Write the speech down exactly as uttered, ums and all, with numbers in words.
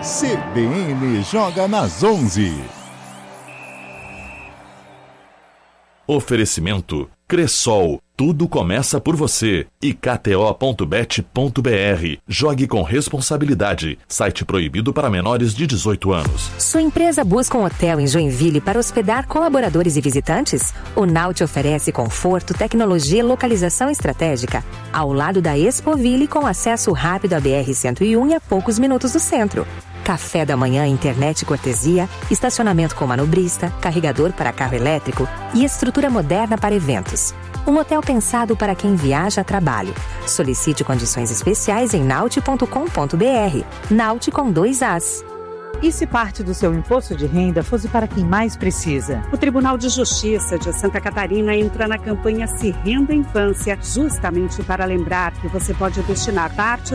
C B N joga nas onze. Oferecimento Cressol, tudo começa por você. E K T O ponto bet ponto B R. Jogue com responsabilidade. Site proibido para menores de dezoito anos. Sua empresa busca um hotel em Joinville para hospedar colaboradores e visitantes? O Naut oferece conforto, tecnologia e localização estratégica. Ao lado da Expoville, com acesso rápido à B R cento e um e a poucos minutos do centro. Café da manhã, internet cortesia, estacionamento com manobrista, carregador para carro elétrico e estrutura moderna para eventos. Um hotel pensado para quem viaja a trabalho. Solicite condições especiais em naut ponto com ponto B R. Naut com dois As. E se parte do seu imposto de renda fosse para quem mais precisa? O Tribunal de Justiça de Santa Catarina entra na campanha Se Renda Infância, justamente para lembrar que você pode destinar parte